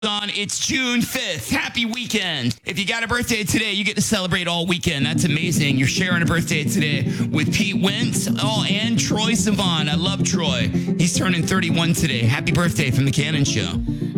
On. It's June 5th. Happy weekend. If you got a birthday today, you get to celebrate all weekend. That's amazing. You're sharing a birthday today with Pete Wentz. Oh, and Troye Sivan. I love Troy. He's turning 31 today. Happy birthday from The Cannon Show.